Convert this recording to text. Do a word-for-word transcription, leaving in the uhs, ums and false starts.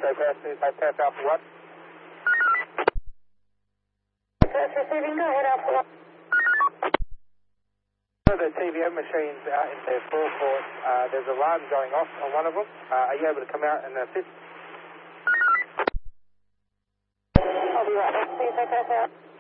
Pass, I pass Alpha one. Pass receiving, go ahead, Alpha one. The T V M machines out in their forecourt, uh, there's a alarm going off on one of them. Uh, are you able to come out and assist? I'll be right back. See if I pass out.